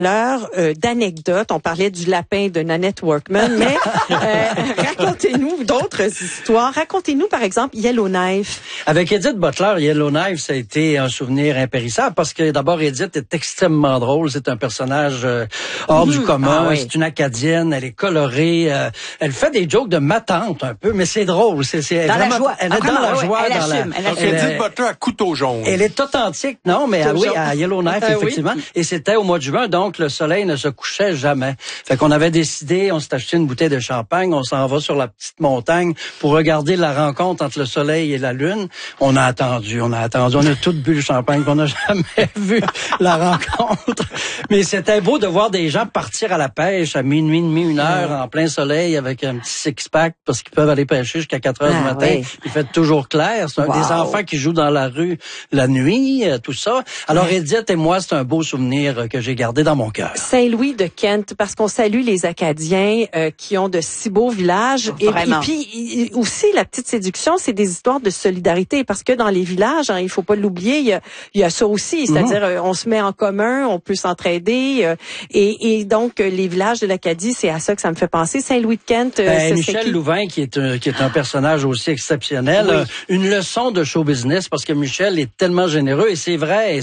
l'heure d'anecdotes. On parlait du lapin de Nanette Workman, mais racontez-nous d'autres histoires. Racontez-nous, par exemple, Yellowknife. Avec Edith Butler, Yellowknife, ça a été un souvenir impérissable parce que d'abord, Edith est extrêmement drôle. C'est un personnage hors du commun. Oui. C'est une Acadienne. Elle est colorée. Elle fait des jokes de ma tante un peu, mais c'est drôle. Elle est dans la joie. Elle assume. Edith Butler à couteau jaune. Elle est authentique, non, mais oui, à Yellowknife, effectivement. Oui. Et c'était au mois de juin, donc le soleil ne se couchait jamais. Fait qu'on avait décidé, on s'est acheté une bouteille de champagne, on s'en va sur la petite montagne pour regarder la rencontre entre le soleil et la lune. On a attendu, on a tout bu le champagne, qu'on n'a jamais vu la rencontre. Mais c'était beau de voir des gens partir à la pêche à minuit et demi, 1h, en plein soleil, avec un petit six-pack, parce qu'ils peuvent aller pêcher jusqu'à 4h du matin. Oui. Il fait toujours clair. C'est des enfants qui jouent dans la rue la nuit, tout ça. Alors, Edith et moi, c'est un beau souvenir que j'ai gardé dans mon cœur. Saint-Louis de Kent, parce qu'on salue les Acadiens qui ont de si beaux villages. Et puis aussi, la petite séduction, c'est des histoires de solidarité, parce que dans les villages, il faut pas l'oublier, il y a ça aussi, c'est-à-dire on se met en commun, on peut s'entraider. Et donc, les villages de l'Acadie, c'est à ça que ça me fait penser. Saint-Louis de Kent, Michel Louvain, qui est un personnage aussi exceptionnel. Oui. Une leçon de show business, parce que Michel est tellement généreux, et c'est vrai.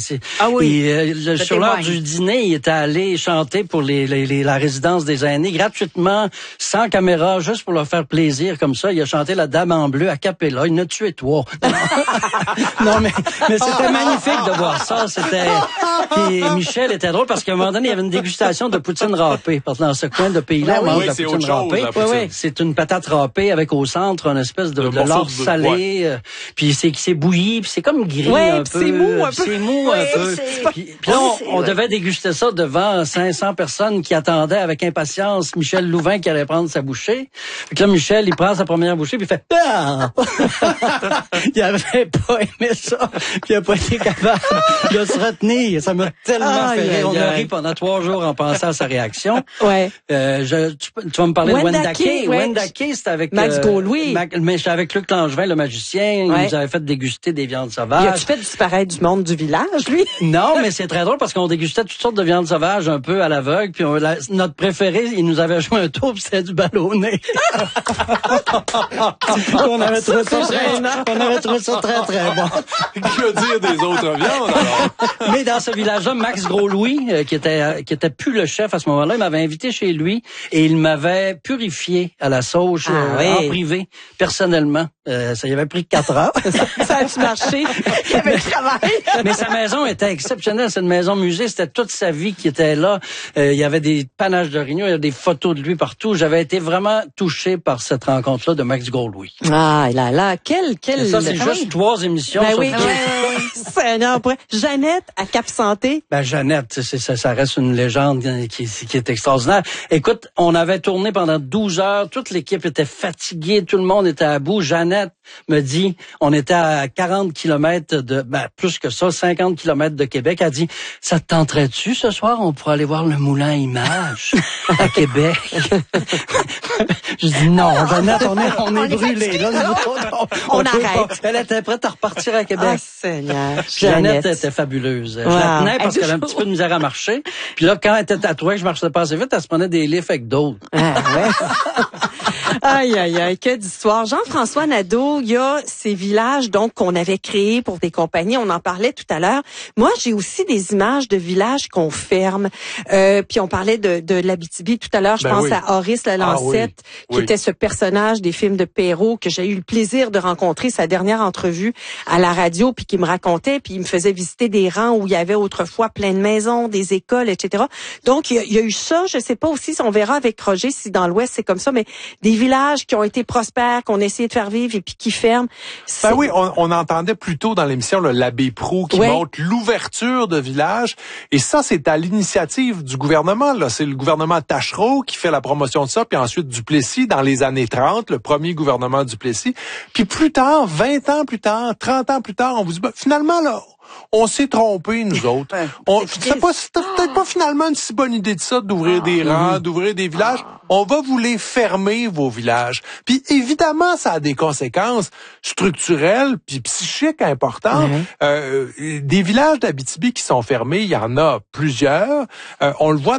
Sur l'heure du dîner, il était allé chanter pour la résidence des aînés gratuitement, sans caméra, juste pour leur faire plaisir comme ça. Il a chanté La Dame en bleu à cappella. Il en a tué 3. Non, mais c'était magnifique de voir ça. Puis Michel était drôle parce qu'à un moment donné, il y avait une dégustation de poutine râpée. Parce que dans ce coin de pays-là, on mange la poutine râpée. C'est une patate râpée avec au centre une espèce de lard salé. Puis c'est bouilli, puis c'est comme gris un peu. C'est mou un peu. C'est mou un peu. Puis là, on devait déguster ça devant 500 personnes qui attendaient avec impatience Michel Louvain qui allait prendre sa bouchée. Puis là, Michel, il prend sa première bouchée, puis il fait « Ah! » Il avait pas aimé ça, puis il a pas été capable de se retenir. Ça m'a tellement fait rire. On a ri pendant 3 jours en pensant à sa réaction. Ouais. Tu vas me parler de Wendake. Wendake, c'était avec Max Gaulois. Mais j'étais avec Luc Langevin, le magicien. Il nous avait fait déguster des viandes sauvages. Il a-tu fait disparaître du monde du village, lui? Non, mais c'est très drôle parce qu'on dégustait toutes sortes de viandes sauvages un peu à l'aveugle. Puis notre préféré, il nous avait joué un tour, puis c'était du ballonné. On avait trouvé ça très, très bon. Que dire des autres viandes, alors? Mais dans ce village-là, Max Gros-Louis, qui était plus le chef à ce moment-là, il m'avait invité chez lui et il m'avait purifié à la sauge en privé, personnellement. Ça y avait pris 4 heures. Ça a-tu marché? Il avait le travail. Mais sa maison était exceptionnelle. C'est une maison musée. C'était toute sa vie qui était là. Il y avait des panaches de réunion, il y avait des photos de lui partout. J'avais été vraiment touché par cette rencontre-là de Max Gros-Louis. Ah là, quel... Et ça, c'est juste 3 émissions. Ben oui. Jeannette à Cap Santé. Ben Jeannette, ça reste une légende qui est extraordinaire. Écoute, on avait tourné pendant 12 heures. Toute l'équipe était fatiguée. Tout le monde était à bout. Jeannette me dit, on était à 40 kilomètres plus que ça, 50 kilomètres de Québec. Elle dit, ça te tenterait-tu ce soir? On pourrait aller voir le Moulin Image à Québec. Je dis, non, Jeannette, on est brûlés. On arrête. Elle était prête à repartir à Québec. Ah, Seigneur. Jeannette était fabuleuse. Je la tenais parce qu'elle avait un petit peu de misère à marcher. Puis là, quand elle était tatouée, que je marchais pas assez vite, elle se prenait des lifts avec d'autres. Ah, ouais. Aïe, quelle histoire. Jean-François Nadeau, il y a ces villages donc qu'on avait créés pour des compagnies. On en parlait tout à l'heure. Moi, j'ai aussi des images de villages qu'on ferme. Puis on parlait de l'Abitibi tout à l'heure. Je pense à Horace Lalancette, qui était ce personnage des films de Perrault que j'ai eu le plaisir de rencontrer, sa dernière entrevue à la radio, puis qui me racontait, puis il me faisait visiter des rangs où il y avait autrefois plein de maisons, des écoles, etc. Donc, il y a eu ça. Je sais pas aussi si on verra avec Roger si dans l'Ouest c'est comme ça, mais des villages qui ont été prospères, qu'on a essayé de faire vivre et puis qui ferment. Ben oui, on entendait plus tôt dans l'émission l'abbé Proulx qui montre l'ouverture de villages. Et ça, c'est à l'initiative du gouvernement. Là, c'est le gouvernement Taschereau qui fait la promotion de ça, puis ensuite Duplessis dans les années 30, le premier gouvernement Duplessis. Puis plus tard, 20 ans plus tard, 30 ans plus tard, on vous dit, finalement, là, on s'est trompé, nous autres. C'est peut-être pas finalement une si bonne idée de ça, d'ouvrir des rangs, d'ouvrir des villages. On va vous les fermer, vos villages. Puis évidemment, ça a des conséquences structurelles puis psychiques importantes. Des villages d'Abitibi qui sont fermés, il y en a plusieurs. On le voit